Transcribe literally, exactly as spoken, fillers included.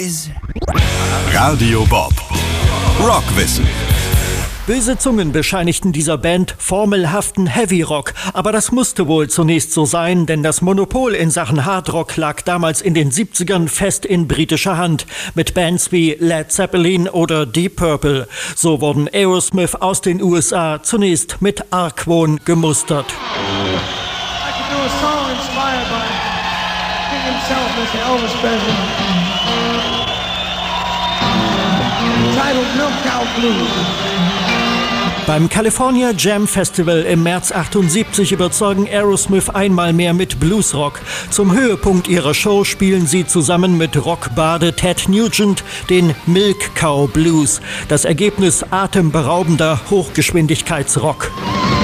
is... Radio Bob. Rockwissen. Böse Zungen bescheinigten dieser Band formelhaften Heavy Rock, aber das musste wohl zunächst so sein, denn das Monopol in Sachen Hardrock lag damals in den siebzigern fest in britischer Hand, mit Bands wie Led Zeppelin oder Deep Purple. So wurden Aerosmith aus den U S A zunächst mit Argwohn gemustert. I could do a song inspired by King himself, Mister Elvis Presley, entitled Milk Cow Blues. Beim California Jam Festival im März achtundsiebzig überzeugen Aerosmith einmal mehr mit Bluesrock. Zum Höhepunkt ihrer Show spielen sie zusammen mit Rockbade Ted Nugent den Milk Cow Blues. Das Ergebnis atemberaubender Hochgeschwindigkeitsrock.